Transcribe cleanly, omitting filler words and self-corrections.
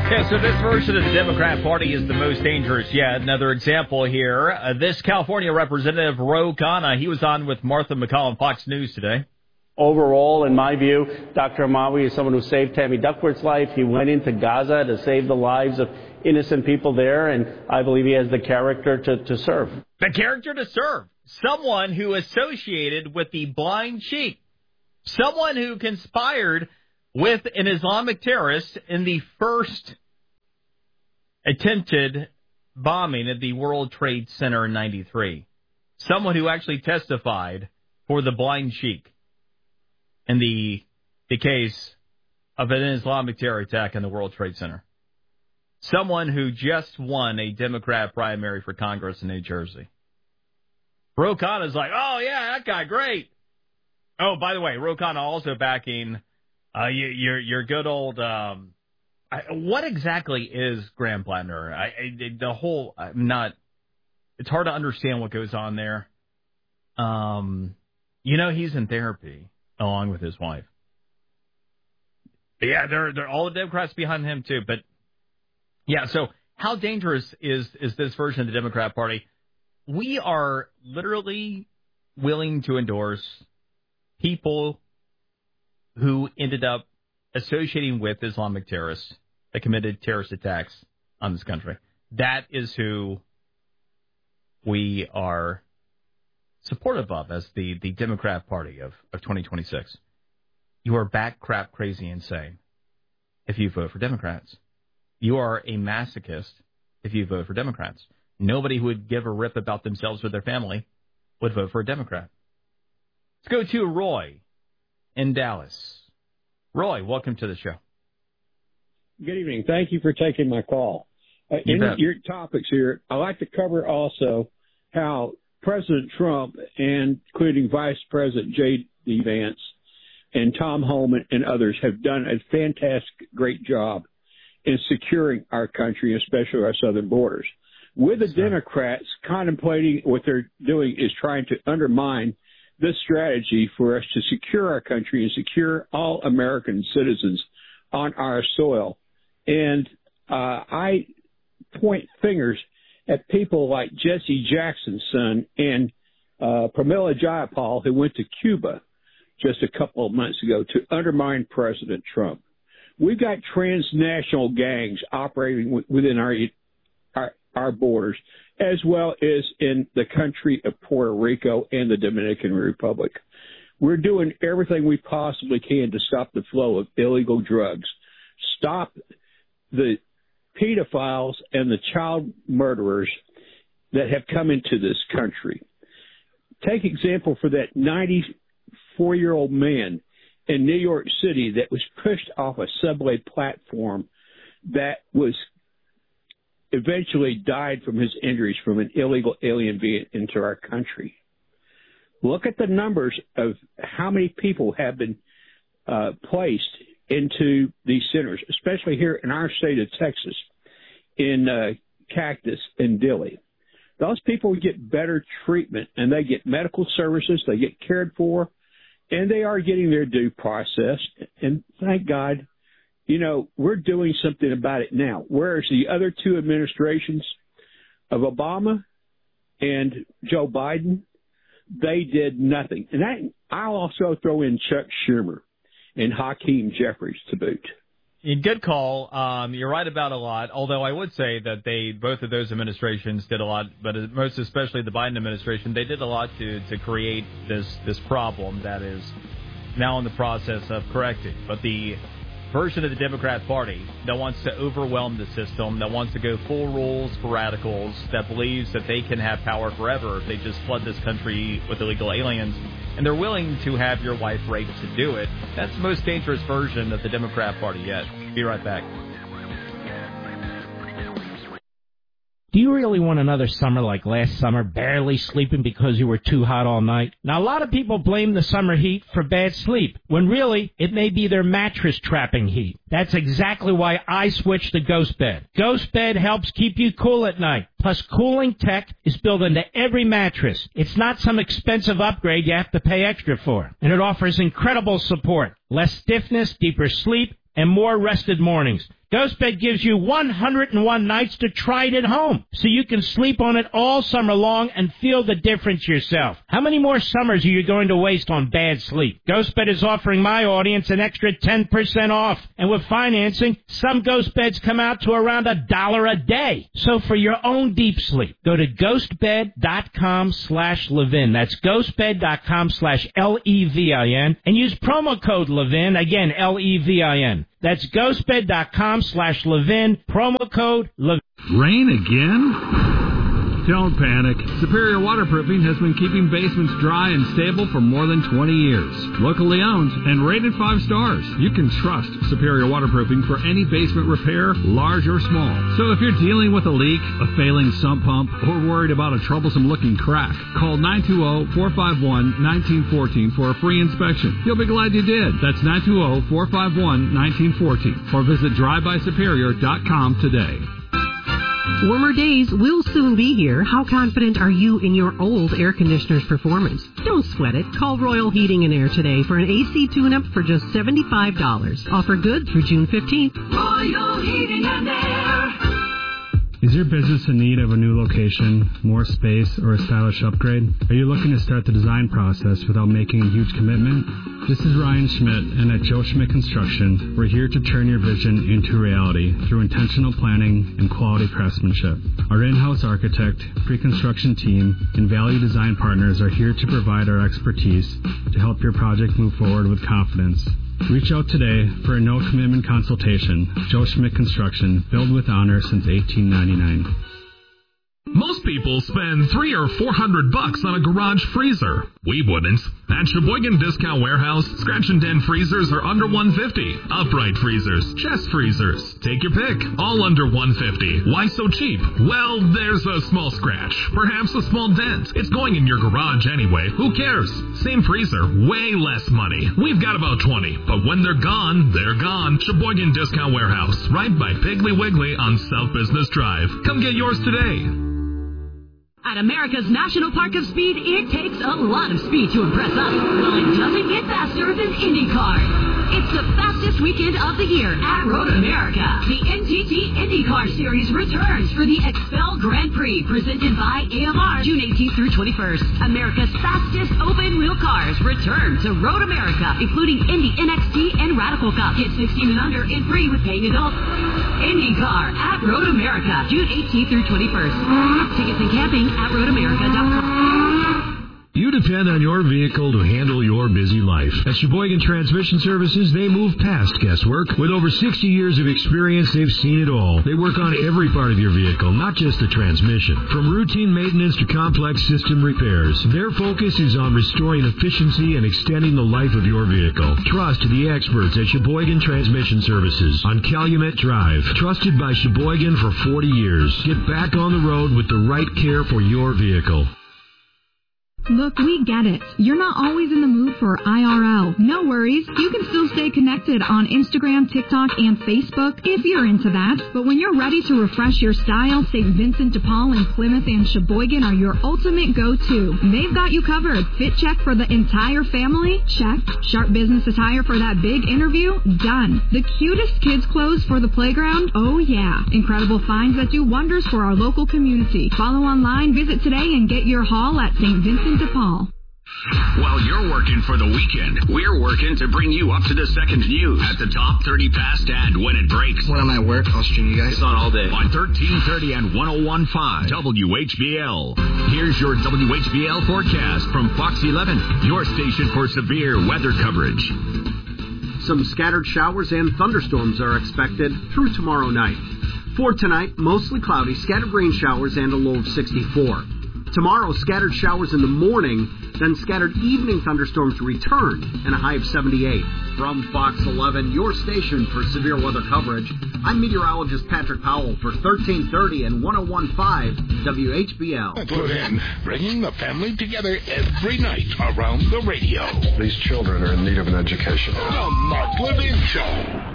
Yeah, so this version of the Democrat Party is the most dangerous yet. Another example here. This California Representative, Ro Khanna, he was on with Martha McCall on Fox News today. Overall, in my view, Dr. Amawi is someone who saved Tammy Duckworth's life. He went into Gaza to save the lives of innocent people there, and I believe he has the character to serve. The character to serve. Someone who associated with the Blind Sheik. Someone who conspired with an Islamic terrorist in the first attempted bombing at the World Trade Center in 93. Someone who actually testified for the Blind Sheik in the case of an Islamic terror attack in the World Trade Center. Someone who just won a Democrat primary for Congress in New Jersey. Ro Khanna's like, oh, yeah, that guy, great. Oh, by the way, Ro Khanna also backing your good old... what exactly is Graham Plattner? It's hard to understand what goes on there. He's in therapy along with his wife. But yeah, they're all the Democrats behind him too. But yeah, so how dangerous is this version of the Democrat Party? We are literally willing to endorse people who ended up associating with Islamic terrorists that committed terrorist attacks on this country. That is who we are supportive of as the Democrat Party of 2026. You are back crap crazy insane if you vote for Democrats. You are a masochist if you vote for Democrats. Nobody who would give a rip about themselves or their family would vote for a Democrat. Let's go to Roy in Dallas. Roy, welcome to the show. Good evening. Thank you for taking my call. In your topics here, I'd like to cover also how President Trump, including Vice President J.D. Vance and Tom Homan and others, have done a fantastic, great job in securing our country, especially our southern borders. With the Democrats contemplating what they're doing is trying to undermine this strategy for us to secure our country and secure all American citizens on our soil. And I point fingers at people like Jesse Jackson's son and Pramila Jayapal, who went to Cuba just a couple of months ago to undermine President Trump. We've got transnational gangs operating within our borders, as well as in the country of Puerto Rico and the Dominican Republic. We're doing everything we possibly can to stop the flow of illegal drugs, stop the pedophiles and the child murderers that have come into this country. Take example for that 94-year-old man in New York City that was pushed off a subway platform that was eventually died from his injuries from an illegal alien being into our country. Look at the numbers of how many people have been placed into these centers, especially here in our state of Texas, in Cactus and Dilley. Those people get better treatment, and they get medical services, they get cared for, and they are getting their due process. And thank God, we're doing something about it now. Whereas the other two administrations of Obama and Joe Biden, they did nothing. And I'll also throw in Chuck Schumer and Hakeem Jeffries to boot. Good call. You're right about a lot, although I would say that both of those administrations did a lot, but most especially the Biden administration, they did a lot to create this problem that is now in the process of correcting. But the version of the Democrat Party that wants to overwhelm the system, that wants to go full rules for radicals, that believes that they can have power forever if they just flood this country with illegal aliens, and they're willing to have your wife raped to do it. That's the most dangerous version of the Democrat Party yet. Be right back. Do you really want another summer like last summer, barely sleeping because you were too hot all night? Now, a lot of people blame the summer heat for bad sleep, when really, it may be their mattress trapping heat. That's exactly why I switched to Ghost Bed. Ghost Bed helps keep you cool at night. Plus, cooling tech is built into every mattress. It's not some expensive upgrade you have to pay extra for. And it offers incredible support, less stiffness, deeper sleep, and more rested mornings. GhostBed gives you 101 nights to try it at home, so you can sleep on it all summer long and feel the difference yourself. How many more summers are you going to waste on bad sleep? GhostBed is offering my audience an extra 10% off, and with financing, some GhostBeds come out to around $1 a day. So for your own deep sleep, go to ghostbed.com/Levin. That's ghostbed.com/LEVIN, and use promo code Levin, again, LEVIN. That's ghostbed.com/Levin, promo code Levin. Rain again? Don't panic. Superior Waterproofing has been keeping basements dry and stable for more than 20 years. Locally owned and rated 5 stars. You can trust Superior Waterproofing for any basement repair, large or small. So if you're dealing with a leak, a failing sump pump, or worried about a troublesome-looking crack, call 920-451-1914 for a free inspection. You'll be glad you did. That's 920-451-1914. Or visit drybysuperior.com today. Warmer days will soon be here. How confident are you in your old air conditioner's performance? Don't sweat it. Call Royal Heating and Air today for an AC tune-up for just $75. Offer good through June 15th. Royal Heating and Air. Is your business in need of a new location, more space, or a stylish upgrade? Are you looking to start the design process without making a huge commitment? This is Ryan Schmidt, and at Joe Schmidt Construction, we're here to turn your vision into reality through intentional planning and quality craftsmanship. Our in-house architect, pre-construction team, and value design partners are here to provide our expertise to help your project move forward with confidence. Reach out today for a no-commitment consultation. Joe Schmidt Construction, built with honor since 1899. Most people spend $300 or $400 on a garage freezer. We wouldn't. At Sheboygan Discount Warehouse, scratch and dent freezers are under $150. Upright freezers, chest freezers, take your pick, all under $150. Why so cheap? Well, there's a small scratch, perhaps a small dent. It's going in your garage anyway. Who cares? Same freezer, way less money. We've got about 20, but when they're gone, they're gone. Sheboygan Discount Warehouse, right by Piggly Wiggly on South Business Drive. Come get yours today. At America's National Park of Speed, it takes a lot of speed to impress us. Well, it doesn't get faster than IndyCar. It's the fastest weekend of the year at Road America. The NTT IndyCar Series returns for the Expel Grand Prix, presented by AMR, June 18th through 21st. America's fastest open-wheel cars return to Road America, including Indy NXT and Radical Cup. Get 16 and under and free with paying adults. IndyCar at Road America, June 18th through 21st. Tickets and camping at roadamerica.com. You depend on your vehicle to handle your busy life. At Sheboygan Transmission Services, they move past guesswork. With over 60 years of experience, they've seen it all. They work on every part of your vehicle, not just the transmission. From routine maintenance to complex system repairs, their focus is on restoring efficiency and extending the life of your vehicle. Trust the experts at Sheboygan Transmission Services on Calumet Drive. Trusted by Sheboygan for 40 years. Get back on the road with the right care for your vehicle. Look, we get it. You're not always in the mood for IRL. No worries. You can still stay connected on Instagram, TikTok, and Facebook if you're into that. But when you're ready to refresh your style, St. Vincent de Paul in Plymouth and Sheboygan are your ultimate go-to. They've got you covered. Fit check for the entire family? Check. Sharp business attire for that big interview? Done. The cutest kids' clothes for the playground? Oh, yeah. Incredible finds that do wonders for our local community. Follow online, visit today, and get your haul at St. Vincent de Paul. While you're working for the weekend, we're working to bring you up to the second news at the top 30 past and when it breaks. When I'm at work, I'll stream you guys. It's on all day on 1330 and 101.5 WHBL. Here's your WHBL forecast from Fox 11, your station for severe weather coverage. Some scattered showers and thunderstorms are expected through tomorrow night. For tonight, mostly cloudy, scattered rain showers and a low of 64. Tomorrow, scattered showers in the morning, then scattered evening thunderstorms return and a high of 78. From Fox 11, your station for severe weather coverage, I'm meteorologist Patrick Powell for 1330 and 101.5 WHBL. Put in, bringing the family together every night around the radio. These children are in need of an education. The Mark Levin Show.